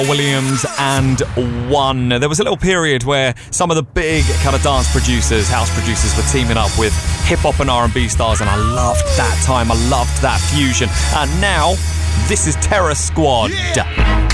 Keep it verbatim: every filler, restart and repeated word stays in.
Williams and One. There was a little period where some of the big kind of dance producers, house producers, were teaming up with hip-hop and R and B stars, and I loved that time. I loved that fusion. And now, this is Terror Squad. Yeah.